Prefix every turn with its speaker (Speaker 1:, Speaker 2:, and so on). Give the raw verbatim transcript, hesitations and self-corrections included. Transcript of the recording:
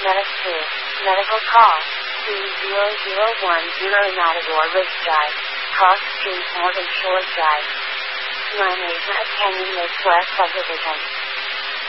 Speaker 1: Medic two. Medical call. two zero zero one zero Matador Ridge Drive. Cross Street, Morgan Shores Drive. Nine Asia Canyon Lake West Subdivision.